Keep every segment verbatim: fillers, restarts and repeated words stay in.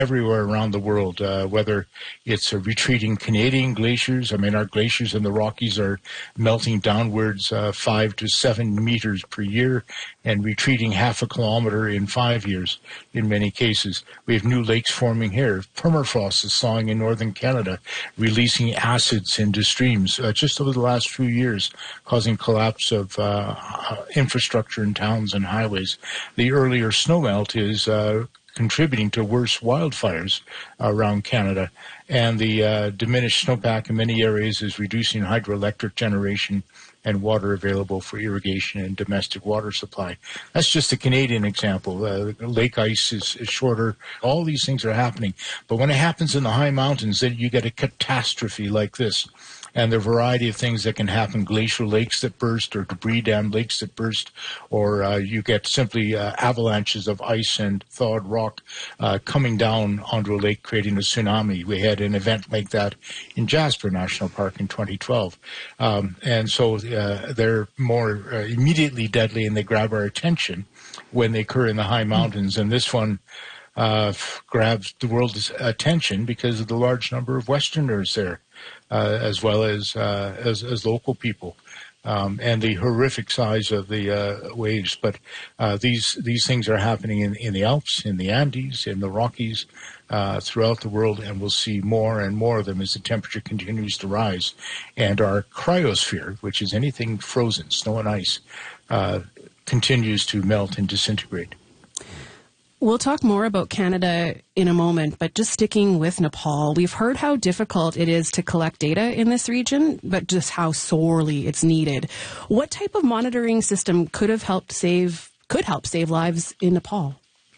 everywhere around the world, uh, whether it's uh, retreating Canadian glaciers. I mean, our glaciers in the Rockies are melting downwards uh, five to seven meters per year and retreating half a kilometer in five years in many cases. We have new lakes forming here. Permafrost is thawing in northern Canada, releasing acids into streams uh, just over the last few years, causing collapse of uh, infrastructure in towns and highways. The earlier snowmelt is uh, contributing to worse wildfires around Canada, and the uh, diminished snowpack in many areas is reducing hydroelectric generation and water available for irrigation and domestic water supply. That's just a Canadian example. Uh, lake ice is, is shorter. All these things are happening. But when it happens in the high mountains, then you get a catastrophe like this. And there are a variety of things that can happen, glacial lakes that burst or debris dam lakes that burst, or uh, you get simply uh, avalanches of ice and thawed rock uh, coming down onto a lake, creating a tsunami. We had an event like that in Jasper National Park in twenty twelve. Um, and so uh, they're more uh, immediately deadly, and they grab our attention when they occur in the high mountains. And this one uh, grabs the world's attention because of the large number of Westerners there. Uh, as well as, uh, as as local people, um, and the horrific size of the uh, waves. But uh, these these things are happening in, in the Alps, in the Andes, in the Rockies, uh, throughout the world, and we'll see more and more of them as the temperature continues to rise. And our cryosphere, which is anything frozen, snow and ice, uh, continues to melt and disintegrate. We'll talk more about Canada in a moment, but just sticking with Nepal, we've heard how difficult it is to collect data in this region, but just how sorely it's needed. What type of monitoring system could have helped save, could help save lives in Nepal?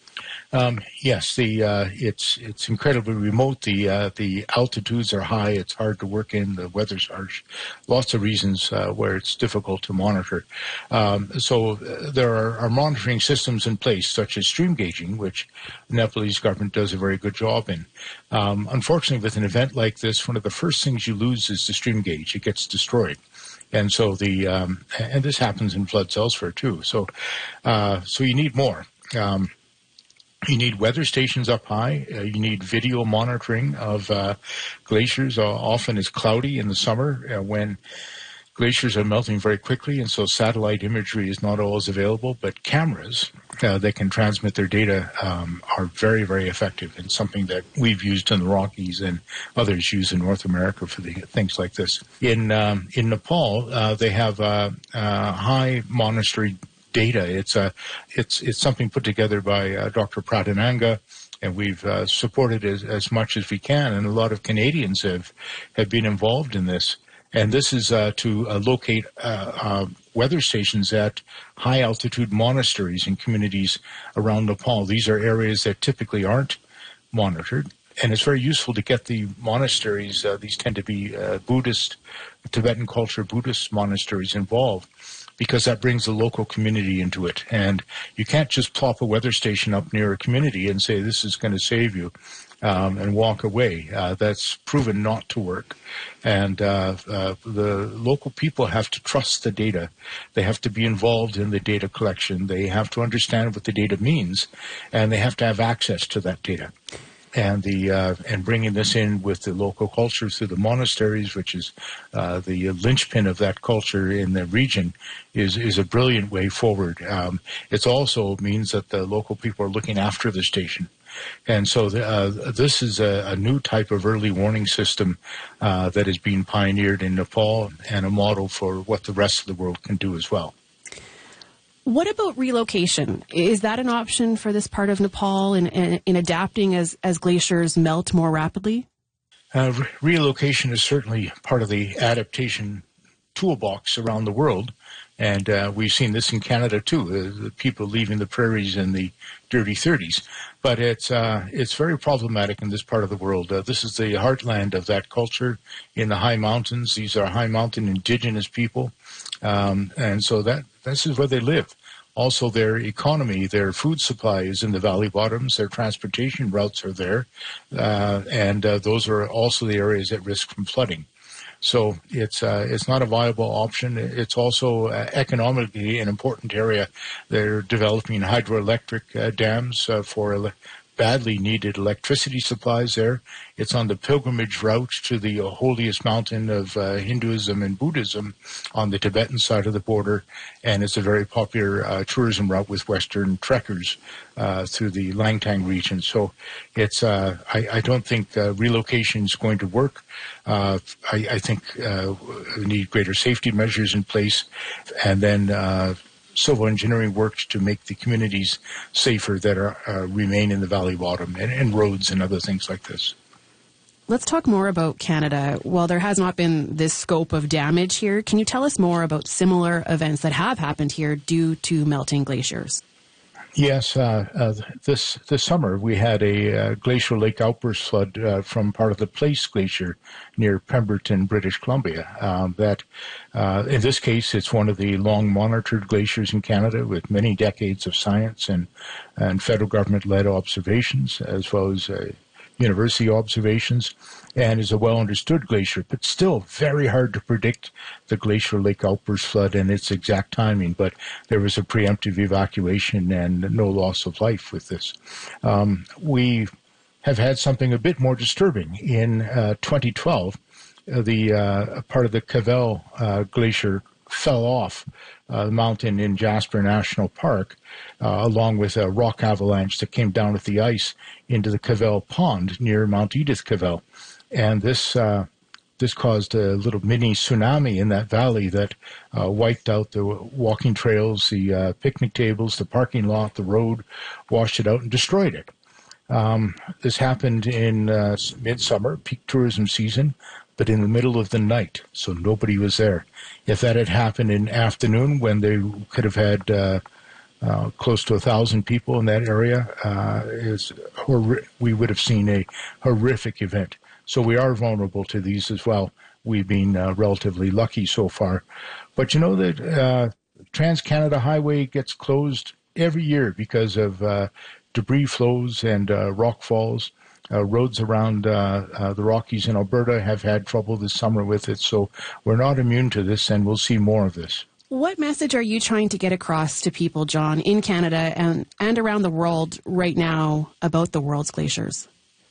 Um, yes, the uh, it's it's incredibly remote. The uh, the altitudes are high. It's hard to work in. The weather's harsh. Lots of reasons uh, where it's difficult to monitor. Um, so uh, there are, are monitoring systems in place, such as stream gauging, which the Nepalese government does a very good job in. Um, unfortunately, with an event like this, one of the first things you lose is the stream gauge. It gets destroyed. And so the um, and this happens in floods elsewhere too. So uh, so you need more. Um, You need weather stations up high. Uh, you need video monitoring of uh, glaciers. Uh, often it's cloudy in the summer uh, when glaciers are melting very quickly, and so satellite imagery is not always available. But cameras uh, that can transmit their data um, are very, very effective, and something that we've used in the Rockies and others use in North America for the, things like this. In um, in Nepal, uh, they have uh, uh, high monastery data. It's a, it's it's something put together by uh, Doctor Pradhananga, and we've uh, supported as as much as we can. And a lot of Canadians have have been involved in this. And this is uh, to uh, locate uh, uh, weather stations at high altitude monasteries and communities around Nepal. These are areas that typically aren't monitored, and it's very useful to get the monasteries. Uh, these tend to be uh, Buddhist, Tibetan culture Buddhist monasteries involved, because that brings the local community into it. And you can't just plop a weather station up near a community and say this is going to save you um, and walk away. Uh, that's proven not to work. And uh, uh, the local people have to trust the data. They have to be involved in the data collection. They have to understand what the data means, and they have to have access to that data. And the uh, and bringing this in with the local culture through the monasteries, which is uh, the linchpin of that culture in the region, is is a brilliant way forward. Um, it also means that the local people are looking after the station, and so the, uh, this is a, a new type of early warning system uh, that is being pioneered in Nepal, and a model for what the rest of the world can do as well. What about relocation? Is that an option for this part of Nepal in, in, in adapting as, as glaciers melt more rapidly? Uh, re- relocation is certainly part of the adaptation toolbox around the world, and uh, we've seen this in Canada too, uh, the people leaving the prairies in the dirty thirties. But it's uh, it's very problematic in this part of the world. Uh, this is the heartland of that culture in the high mountains. These are high mountain indigenous people, um, and so that this is where they live. Also, their economy, their food supply is in the valley bottoms. Their transportation routes are there, uh, and uh, those are also the areas at risk from flooding. So it's uh, it's not a viable option. It's also uh, economically an important area. They're developing hydroelectric uh, dams uh, for ele- badly needed electricity supplies there. It's on the pilgrimage route to the holiest mountain of uh, Hinduism and Buddhism on the Tibetan side of the border, and it's a very popular uh, tourism route with Western trekkers uh, through the Langtang region. So it's uh, I, I don't think uh, relocation is going to work. Uh, I, I think uh, we need greater safety measures in place, and then uh, civil engineering works to make the communities safer that are, uh, remain in the valley bottom, and, and roads and other things like this. Let's talk more about Canada. While there has not been this scope of damage here, can you tell us more about similar events that have happened here due to melting glaciers? Yes, uh, uh, this this summer we had a uh, glacial lake outburst flood uh, from part of the Place Glacier near Pemberton, British Columbia. Um, that, uh, in this case, it's one of the long-monitored glaciers in Canada with many decades of science and, and federal government-led observations, as well as uh, university observations, and is a well-understood glacier, but still very hard to predict the glacial lake outburst flood and its exact timing. But there was a preemptive evacuation and no loss of life with this. Um, we have had something a bit more disturbing. In uh, twenty twelve, uh, the uh, part of the Cavell uh, Glacier fell off uh, the mountain in Jasper National Park, uh, along with a rock avalanche that came down with the ice into the Cavell Pond near Mount Edith Cavell. And this uh, this caused a little mini tsunami in that valley that uh, wiped out the walking trails, the uh, picnic tables, the parking lot, the road, washed it out and destroyed it. Um, this happened in uh, midsummer, peak tourism season, but in the middle of the night, so nobody was there. If that had happened in afternoon when they could have had uh, uh, close to a thousand people in that area, uh, is hor- we would have seen a horrific event. So we are vulnerable to these as well. We've been uh, relatively lucky so far. But you know that uh, Trans-Canada Highway gets closed every year because of uh, debris flows and uh, rock falls. Uh, roads around uh, uh, the Rockies in Alberta have had trouble this summer with it, so we're not immune to this, and we'll see more of this. What message are you trying to get across to people, John, in Canada and, and around the world right now about the world's glaciers?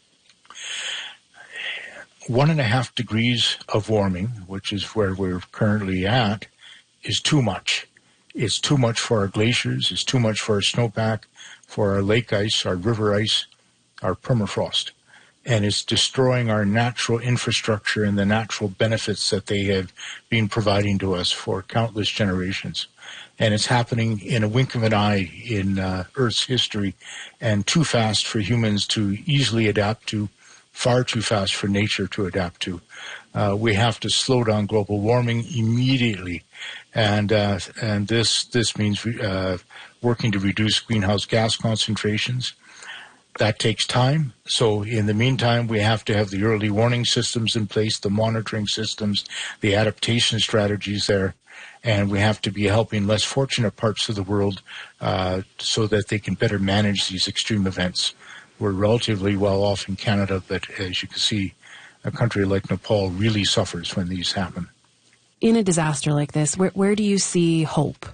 One and a half degrees of warming, which is where we're currently at, is too much. It's too much for our glaciers, it's too much for our snowpack, for our lake ice, our river ice, our permafrost. And it's destroying our natural infrastructure and the natural benefits that they have been providing to us for countless generations. And it's happening in a wink of an eye in uh, Earth's history, and too fast for humans to easily adapt to, far too fast for nature to adapt to. Uh, we have to slow down global warming immediately, and uh, and this this means uh, working to reduce greenhouse gas concentrations. That takes time. So in the meantime, we have to have the early warning systems in place, the monitoring systems, the adaptation strategies there, and we have to be helping less fortunate parts of the world uh, so that they can better manage these extreme events. We're relatively well off in Canada, but as you can see, a country like Nepal really suffers when these happen. In a disaster like this, where, where do you see hope?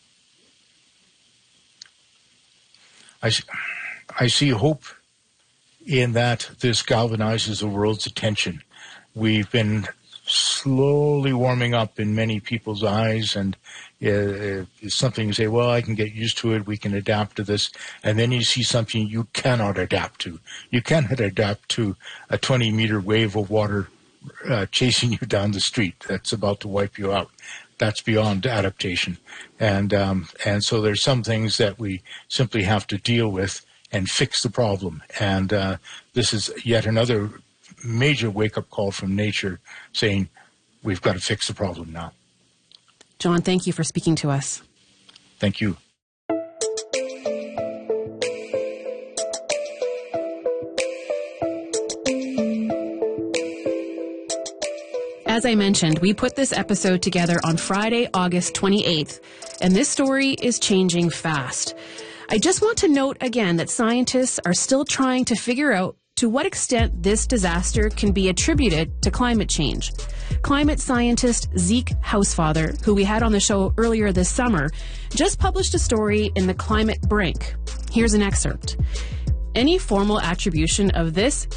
I, I see hope in that this galvanizes the world's attention. We've been slowly warming up in many people's eyes, and uh, it's something you say, well, I can get used to it, we can adapt to this, and then you see something you cannot adapt to. You cannot adapt to a twenty-meter wave of water uh, chasing you down the street that's about to wipe you out. That's beyond adaptation. And, um, and so there's some things that we simply have to deal with and fix the problem. And uh, this is yet another major wake-up call from nature saying, we've got to fix the problem now. John, thank you for speaking to us. Thank you. As I mentioned, we put this episode together on Friday, August twenty-eighth, and this story is changing fast. I just want to note again that scientists are still trying to figure out to what extent this disaster can be attributed to climate change. Climate scientist Zeke Housefather, who we had on the show earlier this summer, just published a story in The Climate Brink. Here's an excerpt. Any formal attribution of this